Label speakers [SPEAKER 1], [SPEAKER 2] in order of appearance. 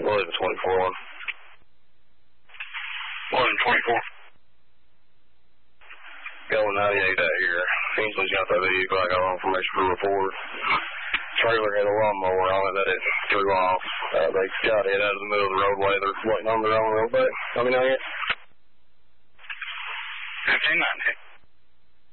[SPEAKER 1] 1124.
[SPEAKER 2] 1124.
[SPEAKER 1] Going 98 out here. Ainsley's got that vehicle. I got information for report. Trailer had a lawnmower on it that it threw off. They got it out of the middle of the roadway. They're waiting on their own roadway. Let me know yet.
[SPEAKER 2] 1590.